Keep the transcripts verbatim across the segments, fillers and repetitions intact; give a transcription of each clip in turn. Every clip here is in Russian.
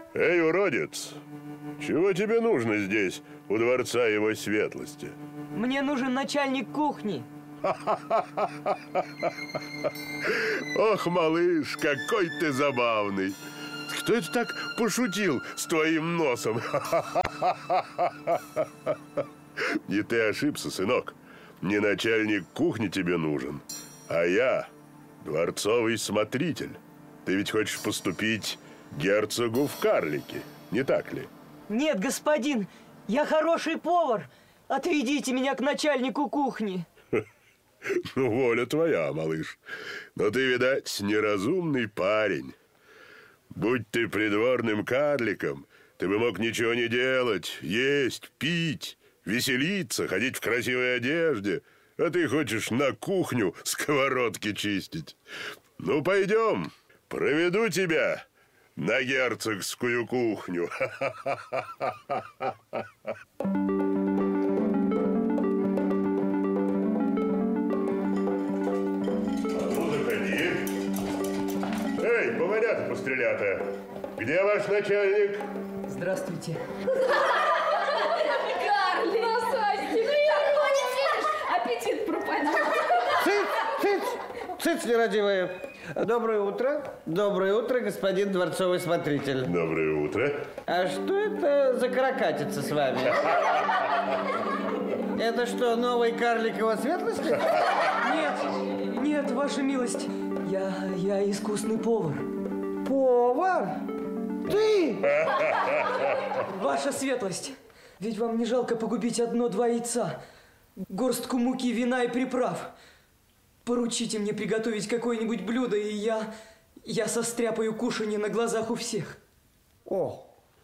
Эй, уродец, чего тебе нужно здесь, у дворца его светлости? Мне нужен начальник кухни. Ох, малыш, какой ты забавный. Кто это так пошутил с твоим носом? Не ты ошибся, сынок. Не начальник кухни тебе нужен, а я дворцовый смотритель. Ты ведь хочешь поступить герцогу в карлики, не так ли? Нет, господин, я хороший повар. Отведите меня к начальнику кухни. Ну, воля твоя, малыш. Но ты, видать, неразумный парень. Будь ты придворным карликом, ты бы мог ничего не делать, есть, пить, веселиться, ходить в красивой одежде. А ты хочешь на кухню сковородки чистить. Ну, пойдем, проведу тебя на герцогскую кухню. Эй, поварята пострелята, где ваш начальник? Здравствуйте. Карлик! Насадки! Ну я не видишь, аппетит пропадал. Цыц, цыц, цыц, нерадивые. Доброе утро. Доброе утро, господин дворцовый смотритель. Доброе утро. А что это за каракатица с вами? Это что, новый карлик его светлости? Нет, нет, ваша милость. Я, я искусный повар. Повар? Ты? Ваша светлость, ведь вам не жалко погубить одно-два яйца, горстку муки, вина и приправ. Поручите мне приготовить какое-нибудь блюдо, и я, я состряпаю кушанье на глазах у всех. О.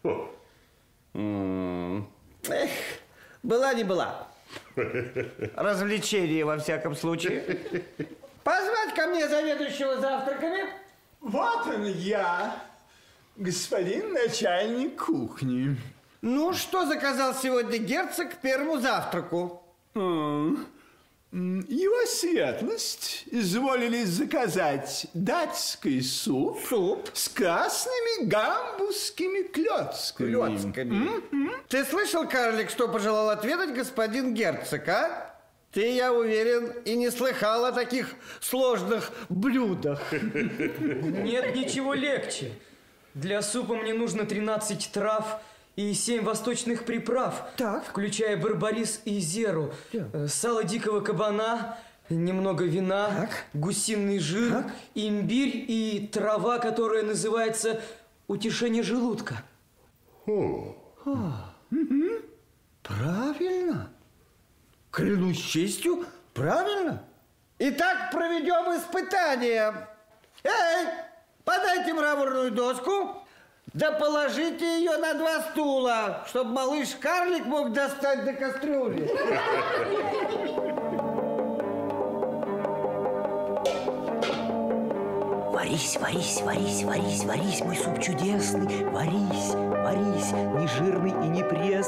М-м. Эх, была не была. Развлечение во всяком случае. Позвать ко мне заведующего завтраками? Вот он я, господин начальник кухни. Ну, что заказал сегодня герцог к первому завтраку? М, Его светлость изволили заказать датский суп, Суп? с красными гамбургскими клёцками. Клёцками. Ты слышал, карлик, что пожелал отведать господин герцог, а? Ты, я уверен, и не слыхал о таких сложных блюдах. Нет ничего легче. Для супа мне нужно тринадцать трав и семь восточных приправ, Так. включая барбарис и зеру, э, сало дикого кабана, немного вина, Так. гусиный жир, Так. имбирь и трава, которая называется утешение желудка. Правильно. Клянусь честью, правильно. Итак, проведем испытание. Эй, подайте мраморную доску, да положите ее на два стула, чтобы малыш-карлик мог достать до кастрюли. Варись, варись, варись, варись, варись, мой суп чудесный. Варись, варись, не жирный и не пресный.